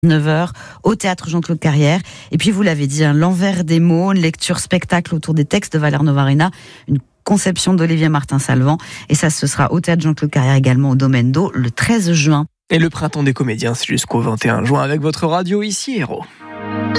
9h au théâtre Jean-Claude Carrière. Et puis vous l'avez dit, l'envers des mots, une lecture spectacle autour des textes de Valère Novarina, une conception d'Olivier Martin-Salvant. Et ça, ce sera au théâtre Jean-Claude Carrière également au Domaine d'Eau le 13 juin. Et le printemps des comédiens, c'est jusqu'au 21 juin avec votre radio ici, Héros.